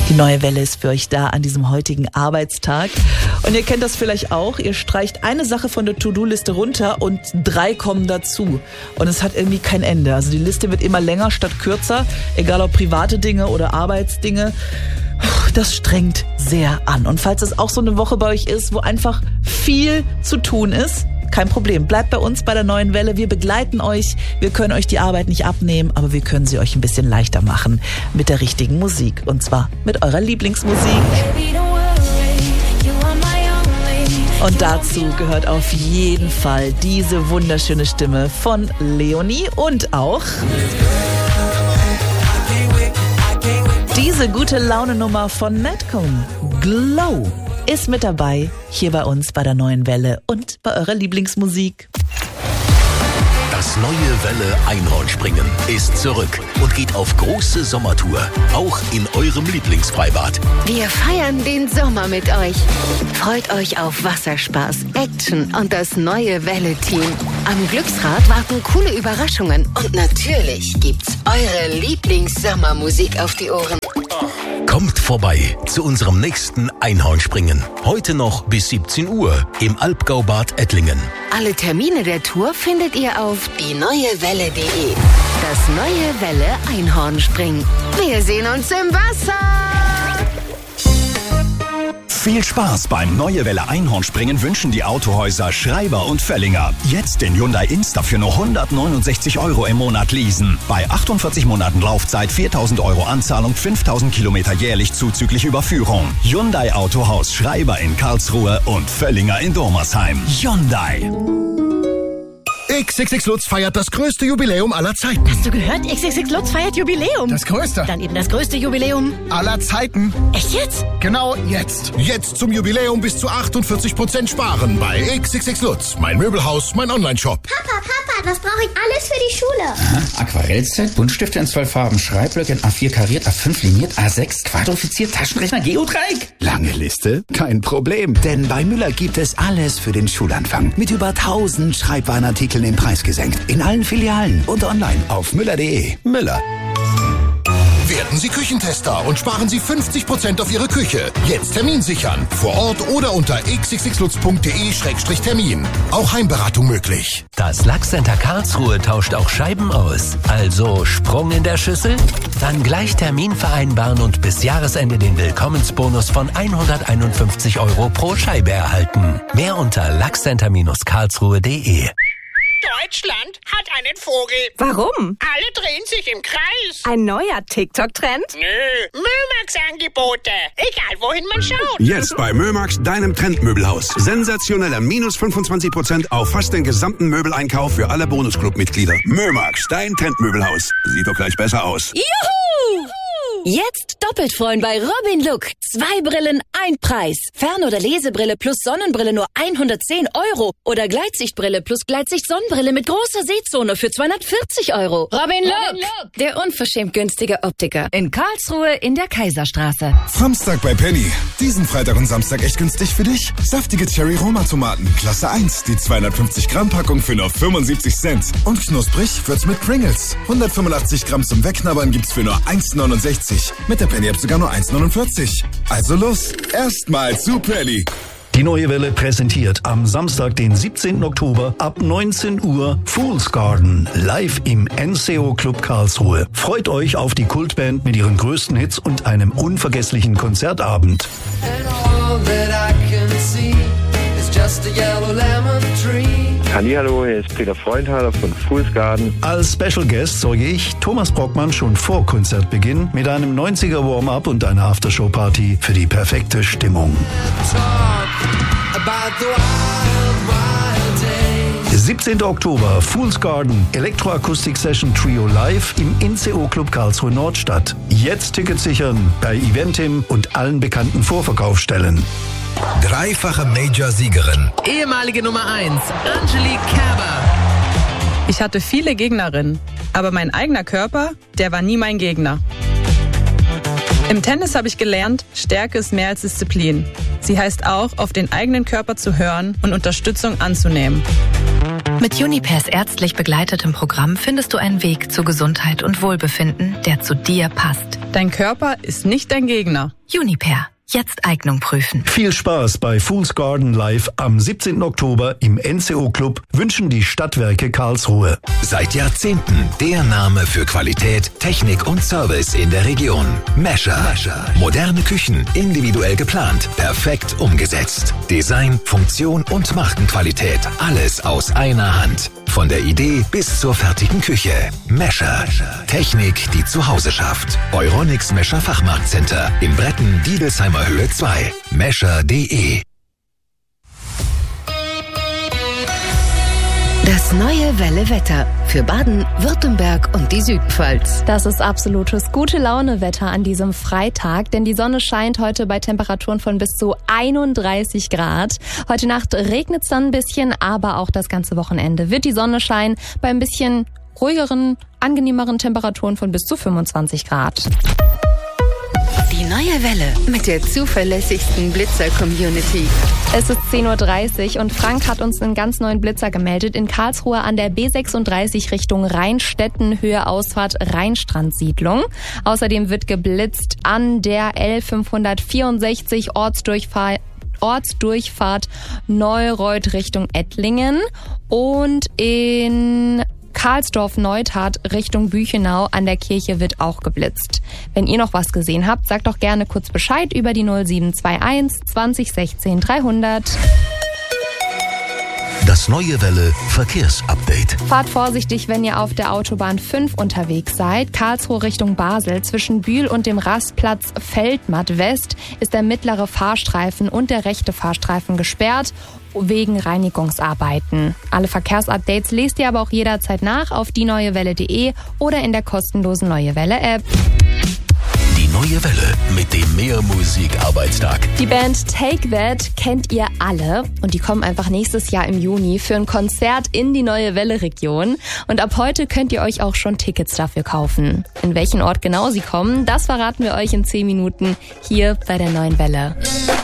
Die neue Welle ist für euch da an diesem heutigen Arbeitstag. Und ihr kennt das vielleicht auch. Ihr streicht eine Sache von der To-Do-Liste runter und 3 kommen dazu. Und es hat irgendwie kein Ende. Also die Liste wird immer länger statt kürzer. Egal ob private Dinge oder Arbeitsdinge. Das strengt sehr an. Und falls es auch so eine Woche bei euch ist, wo einfach viel zu tun ist, kein Problem. Bleibt bei uns bei der neuen Welle. Wir begleiten euch. Wir können euch die Arbeit nicht abnehmen, aber wir können sie euch ein bisschen leichter machen mit der richtigen Musik. Und zwar mit eurer Lieblingsmusik. Und dazu gehört auf jeden Fall diese wunderschöne Stimme von Leonie und auch diese gute Laune-Nummer von Madcon. Glow ist mit dabei, hier bei uns bei der neuen Welle und bei eurer Lieblingsmusik. Das neue Welle Einhornspringen ist zurück und geht auf große Sommertour, auch in eurem Lieblingsfreibad. Wir feiern den Sommer mit euch. Freut euch auf Wasserspaß, Action und das neue Welle-Team. Am Glücksrad warten coole Überraschungen und natürlich gibt's eure Lieblings-Sommermusik auf die Ohren. Kommt vorbei zu unserem nächsten Einhornspringen. Heute noch bis 17 Uhr im Albgaubad Ettlingen. Alle Termine der Tour findet ihr auf dieneuewelle.de. Das neue Welle Einhornspringen. Wir sehen uns im Wasser. Viel Spaß beim Neue Welle Einhornspringen wünschen die Autohäuser Schreiber und Völlinger. Jetzt den Hyundai Insta für nur 169 € im Monat leasen. Bei 48 Monaten Laufzeit, 4.000 € Anzahlung, 5.000 Kilometer jährlich zuzüglich Überführung. Hyundai Autohaus Schreiber in Karlsruhe und Völlinger in Dormersheim. Hyundai. XXX Lutz feiert das größte Jubiläum aller Zeiten. Hast du gehört? XXX Lutz feiert Jubiläum. Das größte. Dann eben das größte Jubiläum aller Zeiten. Echt jetzt? Genau jetzt. Jetzt zum Jubiläum bis zu 48% sparen bei XXX Lutz. Mein Möbelhaus, mein Online-Shop. Papa, was brauche ich alles für die Schule? Aha, Aquarellset, Buntstifte in 12 Farben, Schreibblöcke in A4 kariert, A5 liniert, A6 quadrifiziert, Taschenrechner, Geodreieck. Lange Liste? Kein Problem, denn bei Müller gibt es alles für den Schulanfang. Mit über 1000 Schreibwarenartikeln den Preis gesenkt. In allen Filialen und online auf müller.de. Müller. Werden Sie Küchentester und sparen Sie 50% auf Ihre Küche. Jetzt Termin sichern. Vor Ort oder unter xxxlutz.de/termin. Auch Heimberatung möglich. Das Lachscenter Karlsruhe tauscht auch Scheiben aus. Also Sprung in der Schüssel? Dann gleich Termin vereinbaren und bis Jahresende den Willkommensbonus von 151 € pro Scheibe erhalten. Mehr unter lachscenter-karlsruhe.de. Deutschland hat einen Vogel. Warum? Alle drehen sich im Kreis. Ein neuer TikTok-Trend? Nö, Mömax-Angebote. Egal, wohin man schaut. Jetzt bei Mömax, deinem Trendmöbelhaus. Sensationelle -25% auf fast den gesamten Möbeleinkauf für alle Bonusclub-Mitglieder. Mömax, dein Trendmöbelhaus. Sieht doch gleich besser aus. Juhu! Jetzt doppelt freuen bei Robin Look. 2 Brillen, 1 Preis. Fern- oder Lesebrille plus Sonnenbrille nur 110 €. Oder Gleitsichtbrille plus Gleitsicht-Sonnenbrille mit großer Sehzone für 240 €. Robin Look, der unverschämt günstige Optiker. In Karlsruhe in der Kaiserstraße. Samstag bei Penny. Diesen Freitag und Samstag echt günstig für dich. Saftige Cherry-Roma-Tomaten, Klasse 1. Die 250 Gramm Packung für nur 75 Cent. Und knusprig wird's mit Pringles. 185 Gramm zum Wegknabbern gibt's für nur 1,69. Mit der Penny-App sogar nur 1,49. Also los, erstmal zu Penny. Die neue Welle präsentiert am Samstag, den 17. Oktober ab 19 Uhr Fool's Garden live im NCO Club Karlsruhe. Freut euch auf die Kultband mit ihren größten Hits und einem unvergesslichen Konzertabend. Hallihallo, hier ist Peter Freundhaler von Fool's Garden. Als Special Guest sorge ich, Thomas Brockmann, schon vor Konzertbeginn mit einem 90er Warm-Up und einer Aftershow-Party für die perfekte Stimmung. 17. Oktober, Fool's Garden, Elektroakustik-Session Trio live im NCO Club Karlsruhe Nordstadt. Jetzt Tickets sichern bei Eventim und allen bekannten Vorverkaufsstellen. Dreifache Major-Siegerin. Ehemalige Nummer 1, Angelique Kerber. Ich hatte viele Gegnerinnen, aber mein eigener Körper, der war nie mein Gegner. Im Tennis habe ich gelernt, Stärke ist mehr als Disziplin. Sie heißt auch, auf den eigenen Körper zu hören und Unterstützung anzunehmen. Mit Junipers ärztlich begleitetem Programm findest du einen Weg zu Gesundheit und Wohlbefinden, der zu dir passt. Dein Körper ist nicht dein Gegner. Juniper. Jetzt Eignung prüfen. Viel Spaß bei Fool's Garden Live am 17. Oktober im NCO Club wünschen die Stadtwerke Karlsruhe. Seit Jahrzehnten der Name für Qualität, Technik und Service in der Region. Mescher. Moderne Küchen, individuell geplant, perfekt umgesetzt. Design, Funktion und Markenqualität. Alles aus einer Hand. Von der Idee bis zur fertigen Küche. Mescher. Technik, die zu Hause schafft. Euronics Mescher Fachmarktcenter in Bretten, Diedelsheimer Höhe 2. Mescher.de. Das neue Welle-Wetter für Baden, Württemberg und die Südpfalz. Das ist absolutes Gute-Laune-Wetter an diesem Freitag, denn die Sonne scheint heute bei Temperaturen von bis zu 31 Grad. Heute Nacht regnet es dann ein bisschen, aber auch das ganze Wochenende wird die Sonne scheinen bei ein bisschen ruhigeren, angenehmeren Temperaturen von bis zu 25 Grad. Die neue Welle mit der zuverlässigsten Blitzer-Community. Es ist 10.30 Uhr und Frank hat uns einen ganz neuen Blitzer gemeldet in Karlsruhe an der B36 Richtung Rheinstetten, Höhe Ausfahrt Rheinstrandsiedlung. Außerdem wird geblitzt an der L564 Ortsdurchfahrt Neureuth Richtung Ettlingen und in Karlsdorf-Neutat Richtung Büchenau an der Kirche wird auch geblitzt. Wenn ihr noch was gesehen habt, sagt doch gerne kurz Bescheid über die 0721 20 16 300. Das neue Welle Verkehrsupdate. Fahrt vorsichtig, wenn ihr auf der Autobahn 5 unterwegs seid. Karlsruhe Richtung Basel. Zwischen Bühl und dem Rastplatz Feldmatt West ist der mittlere Fahrstreifen und der rechte Fahrstreifen gesperrt wegen Reinigungsarbeiten. Alle Verkehrsupdates lest ihr aber auch jederzeit nach auf dieneuewelle.de oder in der kostenlosen Neue Welle App. Die Neue Welle mit dem Mehr-Musik-Arbeitstag. Die Band Take That kennt ihr alle und die kommen einfach nächstes Jahr im Juni für ein Konzert in die Neue Welle-Region. Und ab heute könnt ihr euch auch schon Tickets dafür kaufen. In welchen Ort genau sie kommen, das verraten wir euch in 10 Minuten hier bei der Neuen Welle.